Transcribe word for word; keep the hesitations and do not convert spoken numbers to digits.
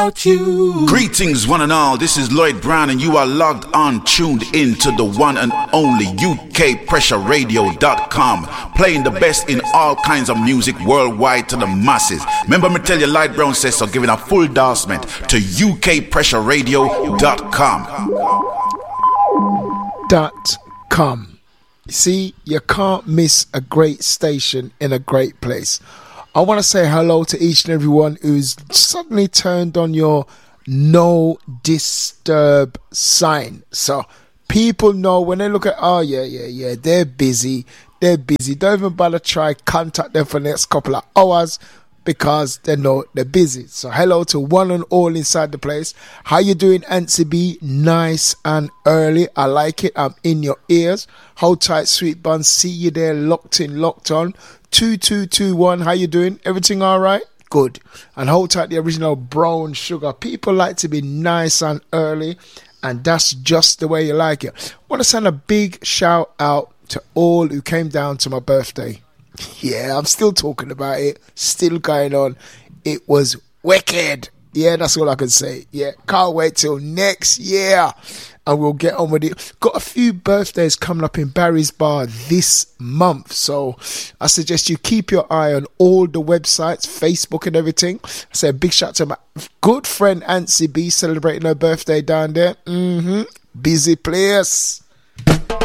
without you. Greetings one and all, this is Lloyd Brown and you are logged on, tuned in to the one and only U K pressure radio dot com, playing the best in all kinds of music worldwide to the masses. Remember me tell you Lloyd Brown says so, giving a full endorsement to U K pressure radio dot com. Dot com. See, you can't miss a great station in a great place. I want to say hello to each and everyone who's suddenly turned on your no disturb sign. So people know when they look at, oh yeah, yeah, yeah, they're busy. They're busy. Don't even bother try contact them for the next couple of hours because they know they're busy. So hello to one and all inside the place. How you doing, Antsy B? Nice and early. I like it. I'm in your ears. Hold tight, sweet bun. See you there, locked in, locked on. two two two one, how you doing? Everything all right? Good. And hold tight, the original brown sugar. People like to be nice and early, and that's just the way you like it. I want to send a big shout out to all who came down to my birthday. Yeah, I'm still talking about it. Still going on. It was wicked. Yeah, that's all I can say. Yeah, can't wait till next year. And we'll get on with it. Got a few birthdays coming up in Barry's Bar this month. So I suggest you keep your eye on all the websites, Facebook and everything. I say a big shout out to my good friend Antsy B celebrating her birthday down there. Mm-hmm. Busy place.